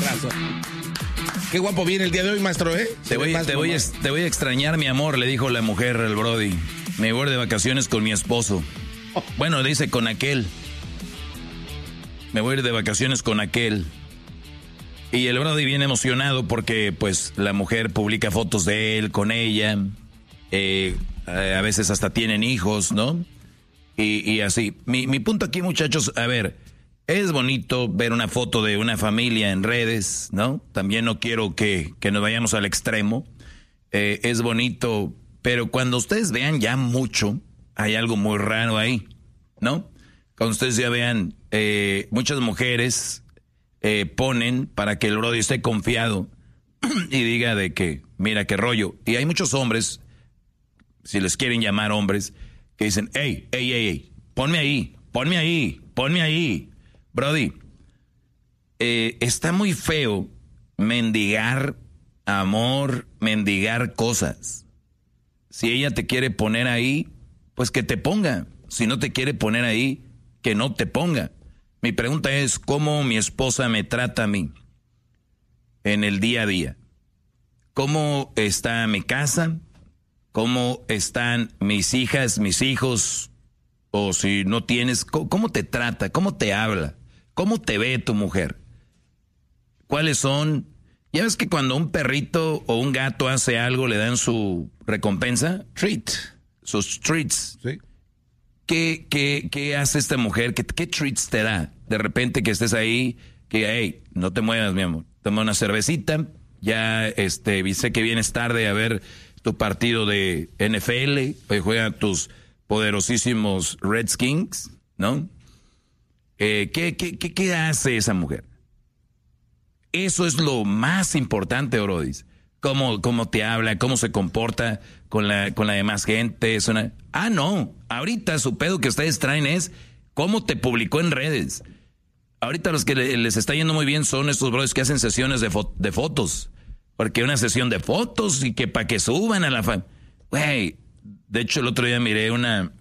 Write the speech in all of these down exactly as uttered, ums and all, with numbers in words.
razón. Qué guapo viene el día de hoy, maestro, ¿eh? Te voy, te, voy, te voy a extrañar, mi amor, le dijo la mujer al Brody. Me voy de vacaciones con mi esposo. Bueno, dice con aquel. Me voy a ir de vacaciones con aquel. Y el Brody viene emocionado porque, pues, la mujer publica fotos de él con ella. Eh, a veces hasta tienen hijos, ¿no? Y, y así. Mi, mi punto aquí, muchachos, a ver, es bonito ver una foto de una familia en redes, ¿no? También no quiero que, que nos vayamos al extremo. Eh, es bonito, pero cuando ustedes vean ya mucho, hay algo muy raro ahí, ¿no? Cuando ustedes ya vean, eh, muchas mujeres eh, ponen para que el Brody esté confiado y diga de que, mira qué rollo. Y hay muchos hombres, si les quieren llamar hombres, que dicen, hey, hey, hey, hey, ponme ahí, ponme ahí, ponme ahí. Brody, eh, está muy feo mendigar amor, mendigar cosas. Si ella te quiere poner ahí, pues que te ponga. Si no te quiere poner ahí, que no te ponga. Mi pregunta es, ¿cómo mi esposa me trata a mí en el día a día? ¿Cómo está mi casa? ¿Cómo están mis hijas, mis hijos? O si no tienes, ¿cómo te trata? ¿Cómo te habla? ¿Cómo te ve tu mujer? ¿Cuáles son? Ya ves que cuando un perrito o un gato hace algo, le dan su recompensa. Treat. Sus treats. Sí. ¿Qué, qué, qué hace esta mujer? ¿Qué, ¿Qué treats te da? De repente que estés ahí, que, hey, no te muevas, mi amor. Toma una cervecita. Ya, este, sé que vienes tarde a ver tu partido de N F L. Hoy juegan tus poderosísimos Redskins, ¿no? Eh, ¿qué, qué, qué, ¿Qué hace esa mujer? Eso es lo más importante, Brodis. Cómo, cómo te habla, cómo se comporta con la, con la demás gente. Es una... Ah, no. Ahorita su pedo que ustedes traen es cómo te publicó en redes. Ahorita los que les está yendo muy bien son estos brothers que hacen sesiones de, fo- de fotos. Porque una sesión de fotos y que para que suban a la fama. Güey, de hecho el otro día miré una,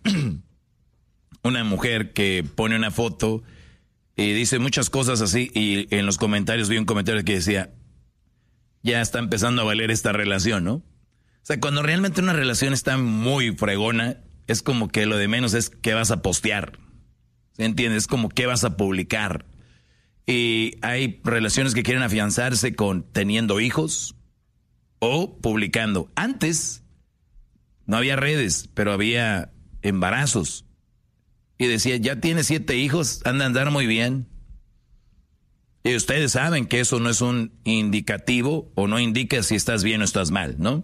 una mujer que pone una foto y dice muchas cosas así. Y en los comentarios vi un comentario que decía, ya está empezando a valer esta relación, ¿no? O sea, cuando realmente una relación está muy fregona, es como que lo de menos es qué vas a postear. ¿Se entiende? Es como qué vas a publicar. Y hay relaciones que quieren afianzarse con teniendo hijos o publicando. Antes no había redes, pero había embarazos. Y decía, ya tiene siete hijos, anda a andar muy bien. Y ustedes saben que eso no es un indicativo o no indica si estás bien o estás mal, ¿no?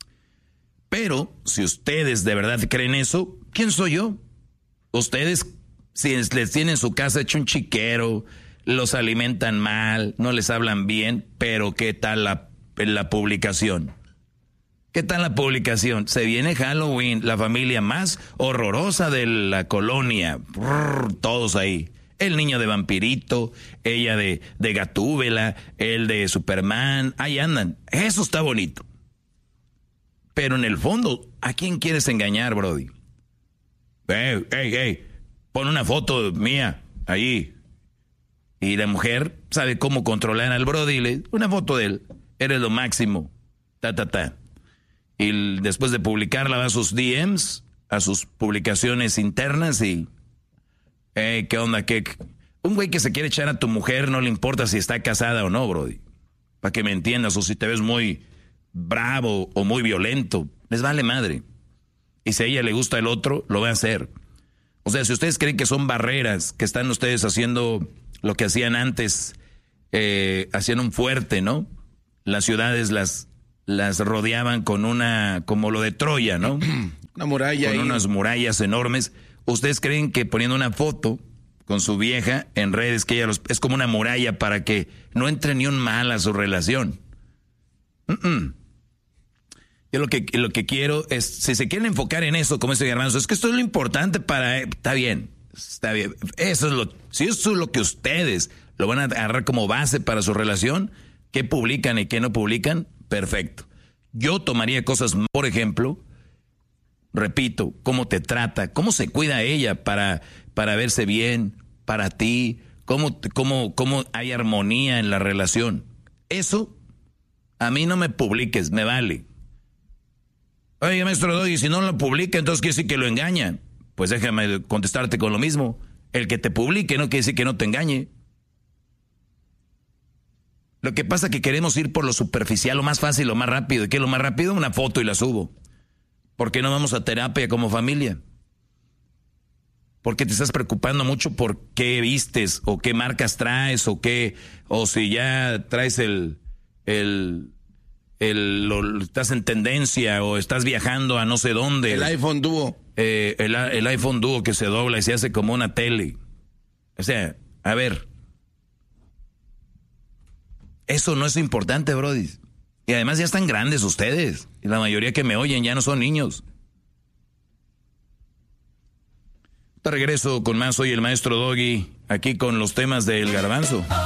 Pero si ustedes de verdad creen eso, ¿quién soy yo? Ustedes, si les tienen su casa hecho un chiquero, los alimentan mal, no les hablan bien, pero ¿qué tal la, la publicación? ¿Qué tal la publicación? Se viene Halloween, la familia más horrorosa de la colonia, brrr, todos ahí. El niño de vampirito, ella de, de Gatúbela, el de Superman, ahí andan. Eso está bonito. Pero en el fondo, ¿a quién quieres engañar, Brody? Hey, hey, hey, pon una foto mía ahí. Y la mujer sabe cómo controlar al Brody. Le, una foto de él, eres lo máximo. Ta, ta, ta. Y después de publicarla va a sus D Ms, a sus publicaciones internas y... Hey, ¿qué onda? ¿Qué? Un güey que se quiere echar a tu mujer no le importa si está casada o no, Brody. Para que me entiendas, o si te ves muy bravo o muy violento, les vale madre. Y si a ella le gusta el otro, lo va a hacer. O sea, si ustedes creen que son barreras, que están ustedes haciendo lo que hacían antes, eh, hacían un fuerte, ¿no? Las ciudades las, las rodeaban con una, como lo de Troya, ¿no? Una muralla. Con ahí. unas murallas enormes. ¿Ustedes creen que poniendo una foto con su vieja en redes, que ella los, es como una muralla para que no entre ni un mal a su relación? Mm-mm. Yo lo que, lo que quiero es, si se quieren enfocar en eso, como ese Garbanzo, es que esto es lo importante para... Está bien, está bien. Eso es lo, si eso es lo que ustedes lo van a agarrar como base para su relación, ¿qué publican y qué no publican? Perfecto. Yo tomaría cosas, por ejemplo... Repito, cómo te trata, cómo se cuida ella para, para verse bien, para ti, cómo, cómo, cómo hay armonía en la relación. Eso, a mí no me publiques, me vale. Oye, maestro Doggy, si no lo publica, entonces quiere decir que lo engaña. Pues déjame contestarte con lo mismo. El que te publique no quiere decir que no te engañe. Lo que pasa es que queremos ir por lo superficial, lo más fácil, lo más rápido. ¿Y qué es lo más rápido? Una foto y la subo. ¿Por qué no vamos a terapia como familia? Porque te estás preocupando mucho por qué vistes, o qué marcas traes, o qué, o si ya traes el, el, el, lo, estás en tendencia, o estás viajando a no sé dónde. El iPhone Duo. Eh, el, el iPhone Duo que se dobla y se hace como una tele. O sea, a ver. Eso no es importante, brody. Y además ya están grandes ustedes. Y la mayoría que me oyen ya no son niños. Te regreso con más. Soy el maestro Doggy, aquí con los temas del garbanzo.